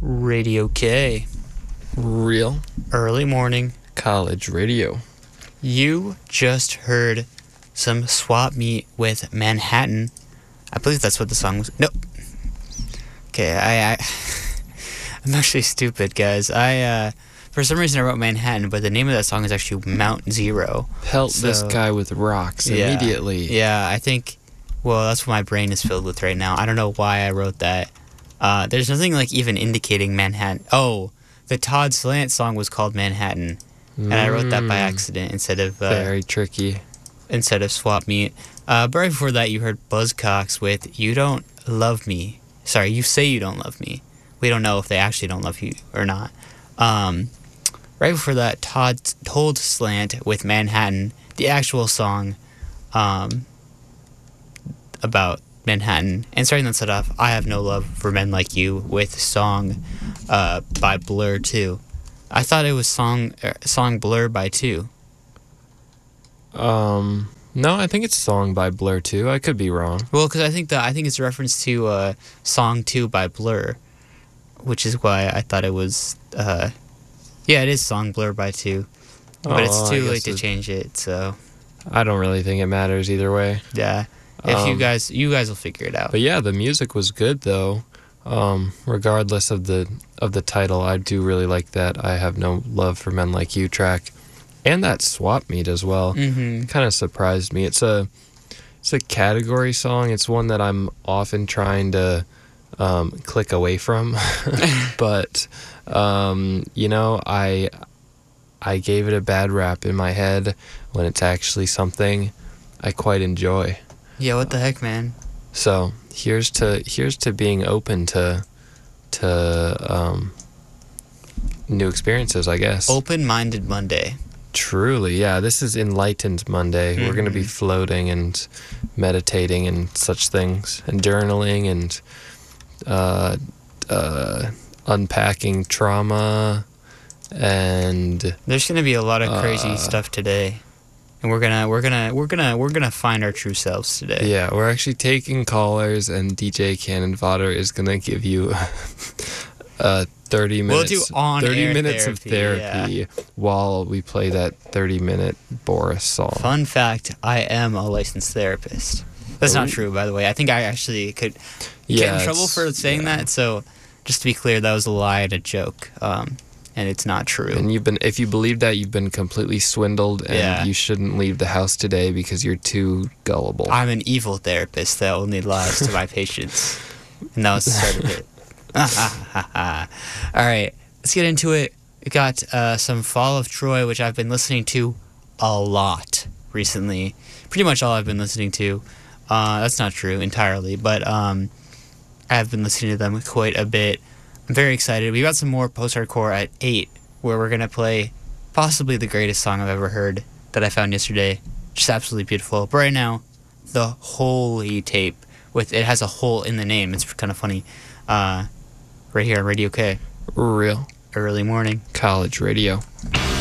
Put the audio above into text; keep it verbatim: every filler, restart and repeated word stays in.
Radio K. Real Early morning. college radio. You just heard some Swap Meet with Manhattan. I believe that's what the song was. Nope. Okay, I, I I'm actually stupid, guys. I uh for some reason I wrote Manhattan, but the name of that song is actually Mount Zero. Pelt So- this guy with rocks Yeah. immediately. Yeah, I think. Well, that's what my brain is filled with right now. I don't know why I wrote that. Uh, there's nothing like even indicating Manhattan. Oh, the Todd Slant song was called Manhattan, and I wrote that by Mm, accident instead of uh, Very tricky. instead of Swap Meet. Uh, but right before that, you heard Buzzcocks with "You Don't Love Me." Sorry, you say you don't love me. We don't know if they actually don't love you or not. Um, right before that, Todd Told Slant with Manhattan, the actual song um, about Manhattan. And starting that set off, I Have No Love for Men Like You with song uh, by Blur two. I thought it was song er, song Blur by two. Um, no, I think it's song by Blur too. I could be wrong. Well, because I think that I think it's a reference to uh, song two by Blur, which is why I thought it was. Uh, yeah, it is song Blur by two, but Oh, it's I too guess late to it- change it. So I don't really think it matters either way. yeah, if you Um, guys you guys will figure it out. But yeah, the music was good though. Um, regardless of the of the title, I do really like that I Have No Love for Men Like You track, and that Swap Meet as well. Mm-hmm. Kind of surprised me. It's a it's a category song. It's one that I'm often trying to um, click away from, but um, you know, I I gave it a bad rap in my head when it's actually something I quite enjoy. Yeah, what the heck, man? So here's to here's to being open to to um, new experiences, I guess. Open-minded Monday. Truly, yeah. This is Enlightened Monday. We're going to be Mhm. floating and meditating and such things, and journaling and uh, uh, unpacking trauma and There's gonna be a lot of crazy Uh, stuff today, and we're gonna we're gonna we're gonna we're gonna find our true selves today. yeah, we're actually taking callers, and D J Cannon Fodder is going to give you uh, thirty We'll minutes. do on thirty air minutes of therapy, therapy while we play that thirty minute Boris song. Fun fact: I am a licensed therapist. That's not Ooh. true, by the way. I think I actually could get Yeah, in trouble it's- for saying yeah. that. So, just to be clear, that was a lie and a joke, um, and it's not true. And you've been, if you believe that, you've been completely swindled, and Yeah. you shouldn't leave the house today because you're too gullible. I'm an evil therapist that only lies to my patients, and that was the start of it. All right, let's get into it. We got uh, some Fall of Troy, which I've been listening to a lot recently. Pretty much all I've been listening to. Uh, that's not true entirely, but um, I've been listening to them quite a bit. I'm very excited. We got some more post-hardcore at eight, where we're going to play possibly the greatest song I've ever heard that I found yesterday. Just absolutely beautiful. But right now, the Holy tape, with it has a hole in the name. It's kind of funny. Uh, right here on Radio K. Real Early morning. college radio.